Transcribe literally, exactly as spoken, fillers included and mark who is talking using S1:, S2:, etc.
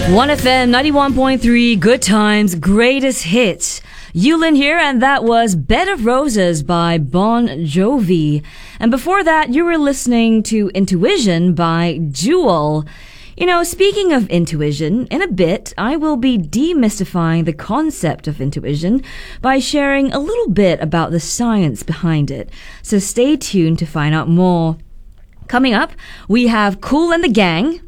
S1: one F M ninety-one point three, Good Times, Greatest Hits. Yulin here, and that was Bed of Roses by Bon Jovi. And before that, you were listening to Intuition by Jewel. You know, speaking of intuition, in a bit, I will be demystifying the concept of intuition by sharing a little bit about the science behind it. So stay tuned to find out more. Coming up, we have Kool and the Gang,